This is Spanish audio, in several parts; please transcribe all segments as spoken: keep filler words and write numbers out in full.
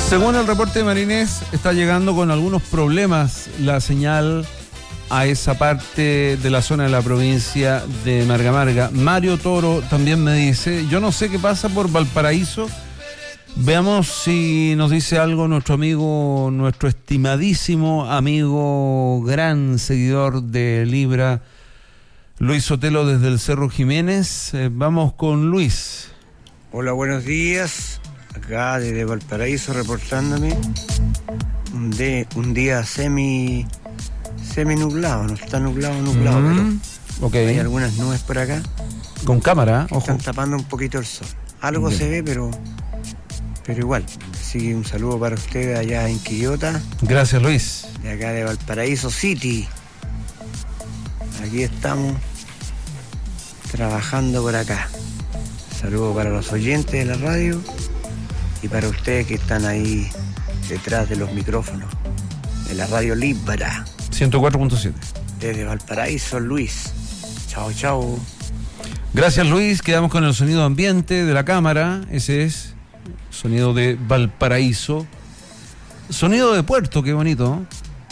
Según el reporte de Marinés, está llegando con algunos problemas la señal a esa parte de la zona de la provincia de Marga Marga. Mario Toro también me dice, yo no sé qué pasa por Valparaíso. Veamos si nos dice algo nuestro amigo, nuestro estimadísimo amigo, gran seguidor de Libra, Luis Sotelo desde el Cerro Jiménez. Eh, vamos con Luis. Hola, buenos días. Acá desde Valparaíso reportándome. Un, de, un día semi semi nublado, no está nublado, nublado, mm, pero okay. Hay algunas nubes por acá. Con cámara, ojo. Están tapando un poquito el sol. Algo Bien. se ve, pero pero igual. Así que un saludo para ustedes allá en Quillota. Gracias, Luis. De acá de Valparaíso City. Aquí estamos trabajando por acá. Saludo para los oyentes de la radio y para ustedes que están ahí detrás de los micrófonos de la radio Libra. ciento cuatro punto siete. Desde Valparaíso, Luis. Chao, chao. Gracias, Luis. Quedamos con el sonido ambiente de la cámara. Ese es sonido de Valparaíso. Sonido de Puerto, qué bonito.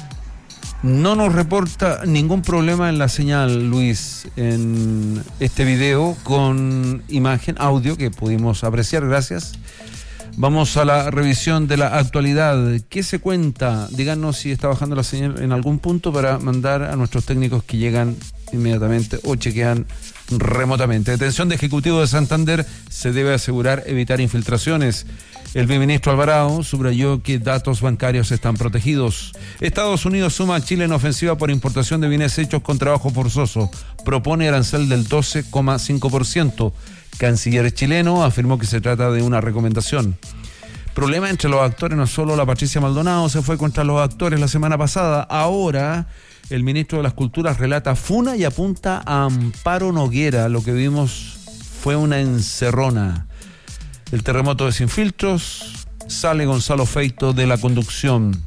No nos reporta ningún problema en la señal, Luis, en este video con imagen, audio que pudimos apreciar, gracias. Vamos a la revisión de la actualidad. ¿Qué se cuenta? Díganos si está bajando la señal en algún punto para mandar a nuestros técnicos que llegan inmediatamente o chequean remotamente. Detención de ejecutivo de Santander, se debe asegurar evitar infiltraciones. El viceministro Alvarado subrayó que datos bancarios están protegidos. Estados Unidos suma a Chile en ofensiva por importación de bienes hechos con trabajo forzoso. Propone arancel del doce coma cinco por ciento. Canciller chileno afirmó que se trata de una recomendación. Problema entre los actores, no solo la Patricia Maldonado se fue contra los actores la semana pasada. Ahora el ministro de las Culturas relata funa y apunta a Amparo Noguera. Lo que vimos fue una encerrona. El terremoto de Sin Filtros, sale Gonzalo Feito de la conducción.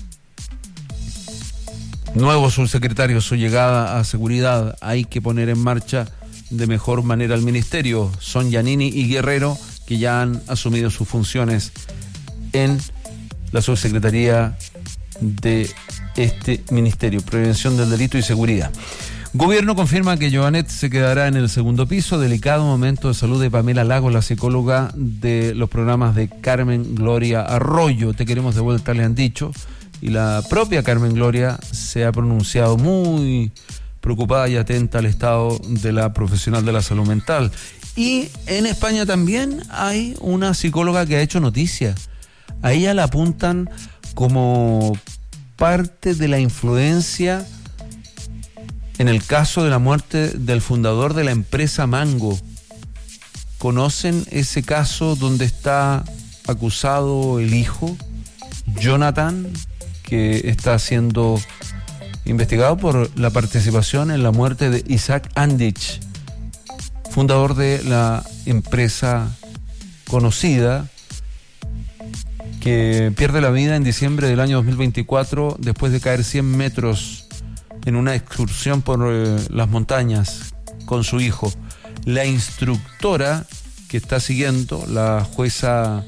Nuevo subsecretario, su llegada a seguridad. Hay que poner en marcha de mejor manera el ministerio. Son Giannini y Guerrero, que ya han asumido sus funciones en la subsecretaría de este ministerio. Prevención del delito y seguridad. Gobierno confirma que Joanet se quedará en el segundo piso. Delicado momento de salud de Pamela Lagos, la psicóloga de los programas de Carmen Gloria Arroyo. Te queremos de vuelta, le han dicho. Y la propia Carmen Gloria se ha pronunciado muy preocupada y atenta al estado de la profesional de la salud mental. Y en España también hay una psicóloga que ha hecho noticia. A ella la apuntan como parte de la influencia en el caso de la muerte del fundador de la empresa Mango. ¿Conocen ese caso donde está acusado el hijo, Jonathan, que está siendo investigado por la participación en la muerte de Isaac Andich, fundador de la empresa conocida, que pierde la vida en diciembre del año dos mil veinticuatro después de caer cien metros en una excursión por eh, las montañas con su hijo? La instructora que está siguiendo, la jueza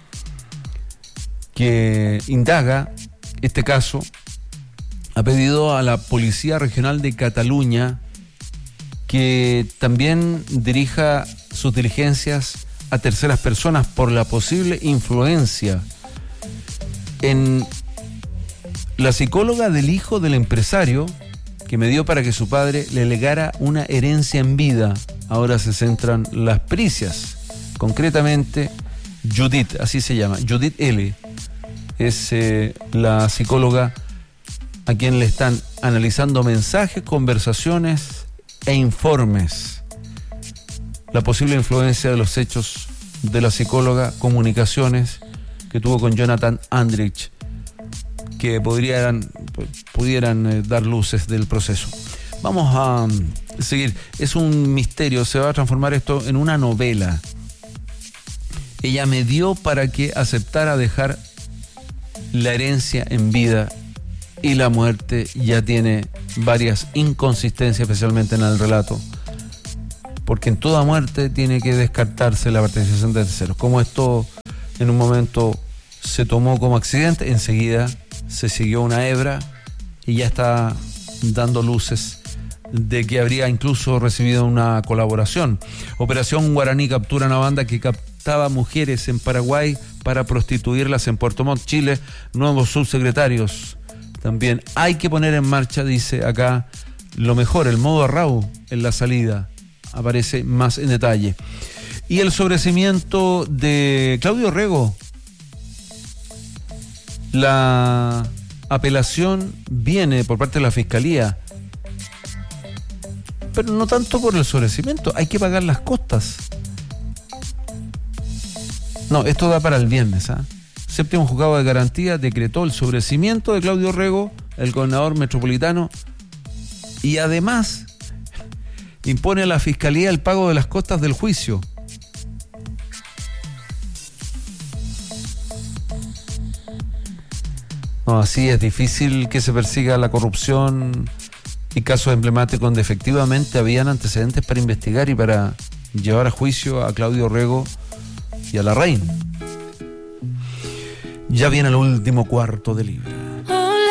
que indaga este caso, ha pedido a la Policía Regional de Cataluña que también dirija sus diligencias a terceras personas por la posible influencia en la psicóloga del hijo del empresario que me dio para que su padre le legara una herencia en vida. Ahora se centran las pericias. Concretamente, Judith, así se llama, Judith L. Es eh, la psicóloga a quien le están analizando mensajes, conversaciones e informes. La posible influencia de los hechos de la psicóloga, comunicaciones que tuvo con Jonathan Andrich, que podrían, pudieran eh, dar luces del proceso. Vamos a um, seguir. Es un misterio, se va a transformar esto en una novela. Ella me dio para que aceptara dejar la herencia en vida, y la muerte ya tiene varias inconsistencias, especialmente en el relato, porque en toda muerte tiene que descartarse la participación de terceros. Como esto en un momento se tomó como accidente, enseguida se siguió una hebra y ya está dando luces de que habría incluso recibido una colaboración. Operación Guaraní captura una banda que captaba mujeres en Paraguay para prostituirlas en Puerto Montt, Chile. Nuevos subsecretarios. También hay que poner en marcha, dice acá, lo mejor, el modo RAW en la salida. Aparece más en detalle. Y el sobreseimiento de Claudio Rego. La apelación viene por parte de la Fiscalía, pero no tanto por el sobreseimiento, hay que pagar las costas. No, esto da para el viernes, ¿ah? ¿eh? Séptimo Juzgado de Garantía decretó el sobreseimiento de Claudio Rego, el gobernador metropolitano, y además impone a la Fiscalía el pago de las costas del juicio. No, así es difícil que se persiga la corrupción y casos emblemáticos donde efectivamente habían antecedentes para investigar y para llevar a juicio a Claudio Rego y a Larraín. Ya viene el último cuarto de libra.